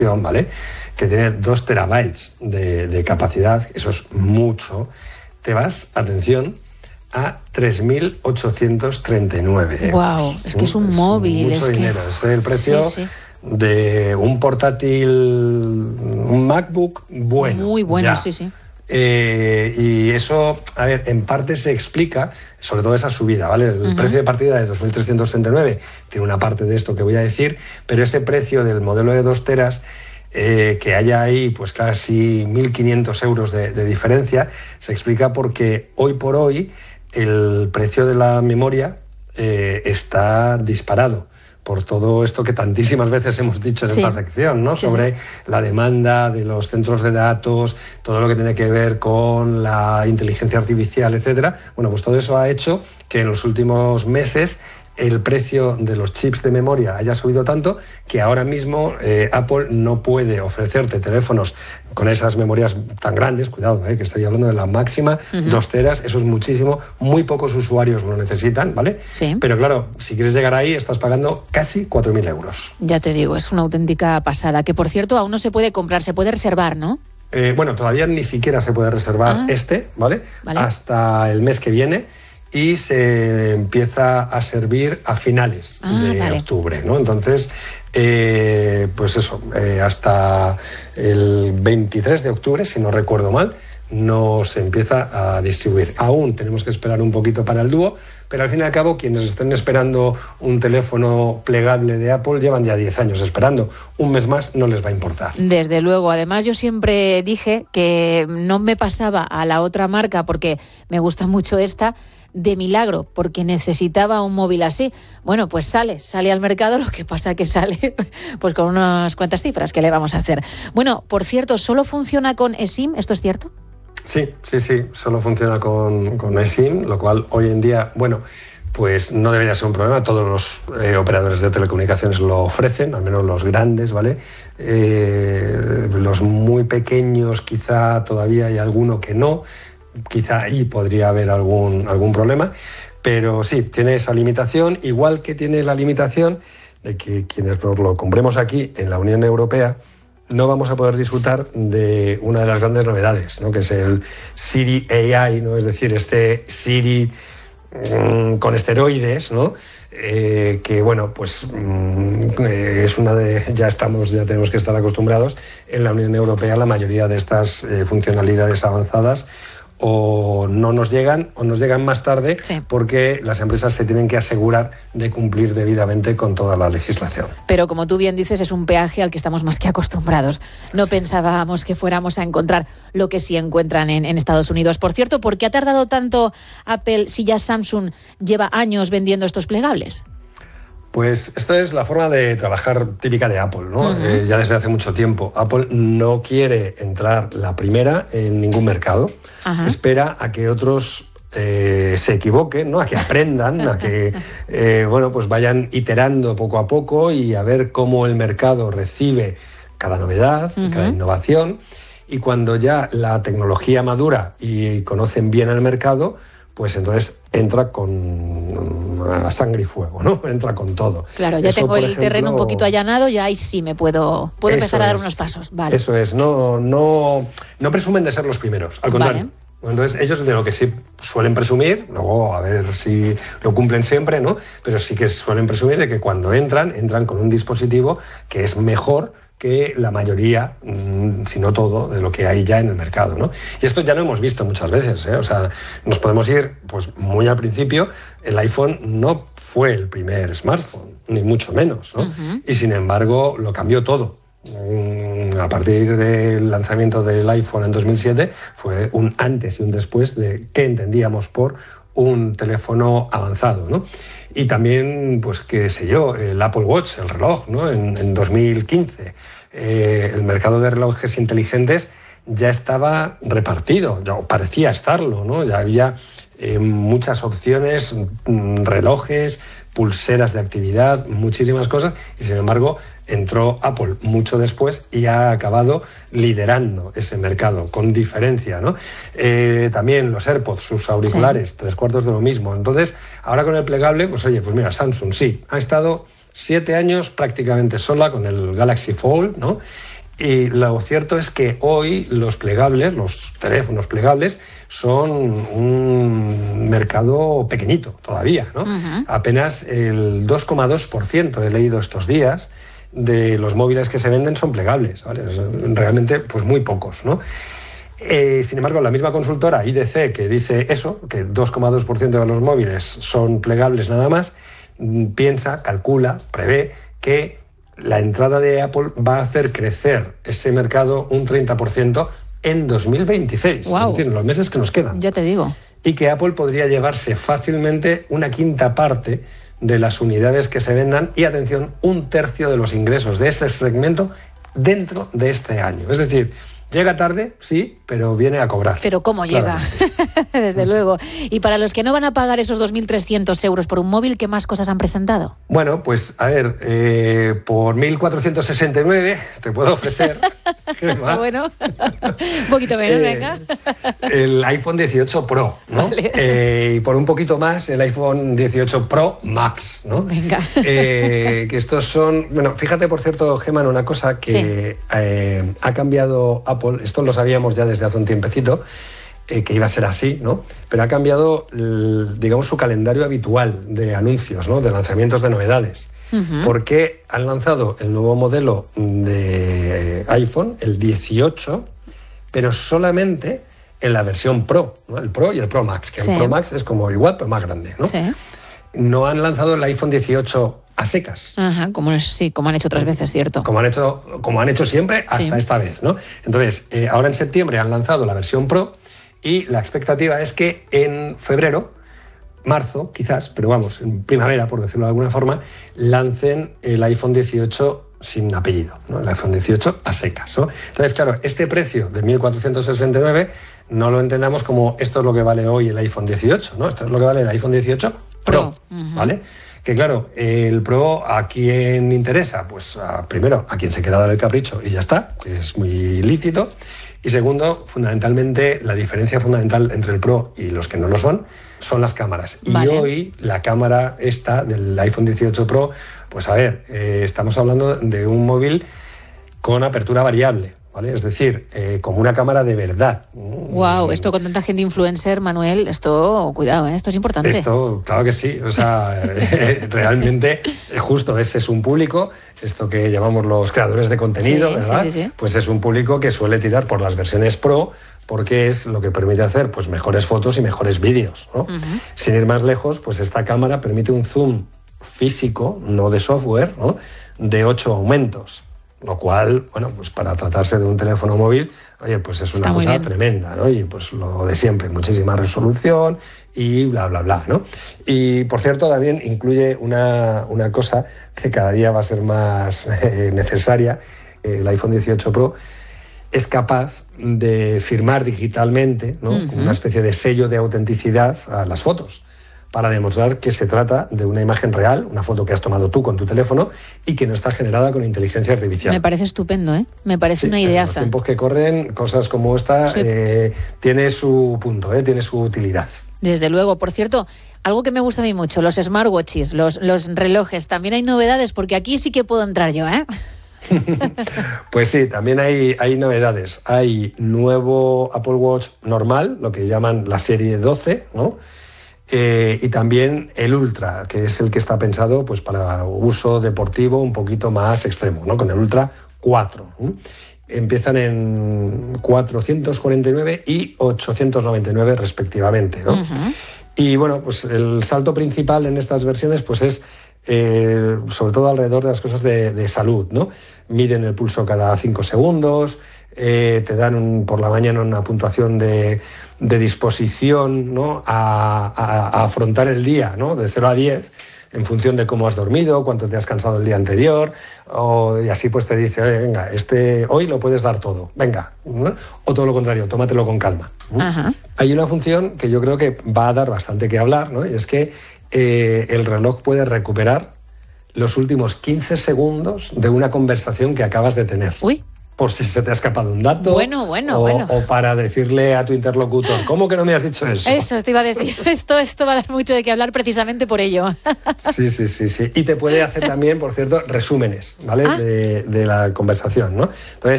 ¿vale? Que tiene 2 terabytes de capacidad, eso es mucho, te vas, atención, a 3.839 euros. Wow, es que es un móvil. Mucho dinero, que... es el precio de un portátil, un MacBook bueno. Muy bueno, ya. sí. Y eso, a ver, en parte se explica, sobre todo esa subida, ¿vale? El precio de partida de 2.339 tiene una parte de esto que voy a decir, pero ese precio del modelo de 2 teras, que haya ahí pues casi 1.500 euros de diferencia, se explica porque hoy por hoy el precio de la memoria está disparado por todo esto que tantísimas veces hemos dicho en esta sección, ¿no? Sobre la demanda de los centros de datos, todo lo que tiene que ver con la inteligencia artificial, etcétera. Bueno, pues todo eso ha hecho que en los últimos meses el precio de los chips de memoria haya subido tanto que ahora mismo Apple no puede ofrecerte teléfonos con esas memorias tan grandes, cuidado, que estoy hablando de la máxima, 2 teras, eso es muchísimo, muy pocos usuarios lo necesitan, ¿vale? Sí. Pero claro, si quieres llegar ahí estás pagando casi 4.000 euros. Ya te digo, es una auténtica pasada, que por cierto aún no se puede comprar, se puede reservar, ¿no? Bueno, todavía ni siquiera se puede reservar ¿vale? Hasta el mes que viene. Y se empieza a servir a finales de octubre, ¿no? Entonces, pues eso, hasta el 23 de octubre, si no recuerdo mal, no se empieza a distribuir. Aún tenemos que esperar un poquito para el dúo, pero al fin y al cabo quienes estén esperando un teléfono plegable de Apple llevan ya 10 años esperando. Un mes más no les va a importar. Desde luego. Además, yo siempre dije que no me pasaba a la otra marca porque me gusta mucho esta, de milagro, porque necesitaba un móvil así. Bueno, pues sale al mercado, lo que pasa que sale pues con unas cuantas cifras que le vamos a hacer. Bueno, por cierto, ¿solo funciona con eSIM? ¿Esto es cierto? Sí, solo funciona con eSIM, lo cual hoy en día, bueno, pues no debería ser un problema. Todos los operadores de telecomunicaciones lo ofrecen, al menos los grandes, ¿vale? Los muy pequeños quizá todavía hay alguno que no. Quizá ahí podría haber algún problema, pero sí, tiene esa limitación, igual que tiene la limitación de que quienes nos lo compremos aquí en la Unión Europea no vamos a poder disfrutar de una de las grandes novedades, ¿no? Que es el Siri AI, ¿no? Es decir, este Siri con esteroides, ¿no? Que bueno, pues es una de... Ya tenemos que estar acostumbrados en la Unión Europea. La mayoría de estas funcionalidades avanzadas o no nos llegan o nos llegan más tarde porque las empresas se tienen que asegurar de cumplir debidamente con toda la legislación. Pero como tú bien dices, es un peaje al que estamos más que acostumbrados. No pensábamos que fuéramos a encontrar lo que sí encuentran en Estados Unidos. Por cierto, ¿por qué ha tardado tanto Apple si ya Samsung lleva años vendiendo estos plegables? Pues esta es la forma de trabajar típica de Apple, ¿no? Ya desde hace mucho tiempo. Apple no quiere entrar la primera en ningún mercado. Espera a que otros se equivoquen, ¿no? A que aprendan, a que bueno, pues vayan iterando poco a poco y a ver cómo el mercado recibe cada novedad, cada innovación. Y cuando ya la tecnología madura y conocen bien el mercado, pues entonces entra con sangre y fuego, ¿no? Entra con todo. Claro, ya tengo el terreno un poquito allanado, ya ahí sí me puedo empezar a dar unos pasos. Vale. Eso es, no presumen de ser los primeros, al contrario. Entonces, ellos de lo que sí suelen presumir, luego a ver si lo cumplen siempre, ¿no? Pero sí que suelen presumir de que cuando entran con un dispositivo que es mejor que la mayoría, si no todo, de lo que hay ya en el mercado, ¿no? Y esto ya lo hemos visto muchas veces, ¿eh? O sea, nos podemos ir pues muy al principio. El iPhone no fue el primer smartphone, ni mucho menos, ¿no? Y sin embargo, lo cambió todo. A partir del lanzamiento del iPhone en 2007 fue un antes y un después de qué entendíamos por un teléfono avanzado, ¿no? Y también, pues qué sé yo, el Apple Watch, el reloj, ¿no? En 2015. El mercado de relojes inteligentes ya estaba repartido, ya parecía estarlo, ¿no? Ya había muchas opciones, relojes, pulseras de actividad, muchísimas cosas, y sin embargo entró Apple mucho después y ha acabado liderando ese mercado con diferencia, ¿no? También los AirPods, sus auriculares, 3/4 de lo mismo. Entonces, ahora con el plegable, pues oye, pues mira, Samsung sí, ha estado 7 años prácticamente sola con el Galaxy Fold, ¿no? Y lo cierto es que hoy los teléfonos plegables, son un mercado pequeñito todavía, ¿no? Apenas el 2,2%, he leído estos días, de los móviles que se venden son plegables, ¿vale? Realmente, pues muy pocos, ¿no? Sin embargo, la misma consultora IDC, que dice eso, que 2,2% de los móviles son plegables nada más, calcula, prevé que la entrada de Apple va a hacer crecer ese mercado un 30% en 2026. Wow. Es decir, en los meses que nos quedan. Ya te digo. Y que Apple podría llevarse fácilmente una quinta parte de las unidades que se vendan y, atención, un tercio de los ingresos de ese segmento dentro de este año. Es decir, llega tarde, sí, pero viene a cobrar. Pero ¿cómo llega? Desde luego. Y para los que no van a pagar esos 2.300 euros por un móvil, ¿qué más cosas han presentado? Bueno, pues a ver, por 1.469 te puedo ofrecer, Gemma, bueno, un poquito menos, venga. El iPhone 18 Pro, ¿no? Vale. Y por un poquito más, el iPhone 18 Pro Max, ¿no? Venga. Que estos son... Bueno, fíjate, por cierto, Gemma, en una cosa que ha cambiado Apple. Esto lo sabíamos ya desde hace un tiempecito, que iba a ser así, ¿no? Pero ha cambiado, digamos, su calendario habitual de anuncios, ¿no? De lanzamientos de novedades. Porque han lanzado el nuevo modelo de iPhone, el 18, pero solamente en la versión Pro, ¿no? El Pro y el Pro Max, que el Pro Max es como igual, pero más grande, ¿no? Sí. No han lanzado el iPhone 18 a secas. Ajá, como han hecho otras veces, cierto. Como han hecho siempre hasta esta vez, ¿no? Entonces, ahora en septiembre han lanzado la versión Pro y la expectativa es que en febrero, marzo, quizás, pero vamos, en primavera, por decirlo de alguna forma, lancen el iPhone 18 sin apellido, ¿no? El iPhone 18 a secas, ¿no? Entonces, claro, este precio de 1.469 no lo entendamos como esto es lo que vale hoy el iPhone 18, ¿no? Esto es lo que vale el iPhone 18 Pro. ¿Vale? Que claro, el Pro, ¿a quién interesa? Pues primero, a quien se quiera dar el capricho y ya está, que es muy lícito. Y segundo, fundamentalmente, la diferencia fundamental entre el Pro y los que no lo son las cámaras. Vale. Y hoy la cámara esta del iPhone 18 Pro, pues a ver, estamos hablando de un móvil con apertura variable, ¿vale? Es decir, como una cámara de verdad. Wow, esto con tanta gente influencer, Manuel, esto, cuidado, esto es importante. Esto, claro que sí, o sea, realmente, justo ese es un público, esto que llamamos los creadores de contenido, ¿verdad? Sí. Pues es un público que suele tirar por las versiones Pro, porque es lo que permite hacer pues mejores fotos y mejores vídeos, ¿no? Sin ir más lejos, pues esta cámara permite un zoom físico, no de software, ¿no? De 8 aumentos. Lo cual, bueno, pues para tratarse de un teléfono móvil, oye, pues es una cosa tremenda, ¿no? Y pues lo de siempre, muchísima resolución y bla, bla, bla, ¿no? Y, por cierto, también incluye una cosa que cada día va a ser más necesaria. El iPhone 18 Pro es capaz de firmar digitalmente, ¿no? Con una especie de sello de autenticidad a las fotos, para demostrar que se trata de una imagen real, una foto que has tomado tú con tu teléfono y que no está generada con inteligencia artificial. Me parece estupendo, ¿eh? Me parece una ideaza. En los tiempos que corren, cosas como esta tiene su punto, tiene su utilidad. Desde luego. Por cierto, algo que me gusta a mí mucho, los smartwatches, los relojes. También hay novedades, porque aquí sí que puedo entrar yo, ¿eh? Pues sí, también hay novedades. Hay nuevo Apple Watch normal, lo que llaman la serie 12, ¿no? Y también el Ultra, que es el que está pensado pues para uso deportivo un poquito más extremo, ¿no? Con el Ultra 4. Empiezan en 449 y 899 respectivamente, ¿no? Y bueno, pues el salto principal en estas versiones pues es sobre todo alrededor de las cosas de salud, ¿no? Miden el pulso cada 5 segundos, te dan por la mañana una puntuación de disposición, ¿no? a afrontar el día, ¿no? De 0 a 10, en función de cómo has dormido, cuánto te has cansado el día anterior, y así pues te dice, oye, venga, hoy lo puedes dar todo, venga, ¿no? O todo lo contrario, tómatelo con calma. Hay una función que yo creo que va a dar bastante que hablar, ¿no? Y es que el reloj puede recuperar los últimos 15 segundos de una conversación que acabas de tener. Uy. Por si se te ha escapado un dato. Bueno. O para decirle a tu interlocutor, ¿cómo que no me has dicho eso? Eso, te iba a decir. Esto va a dar mucho de qué hablar precisamente por ello. Sí. Y te puede hacer también, por cierto, resúmenes, ¿vale? De la conversación, ¿no? Entonces,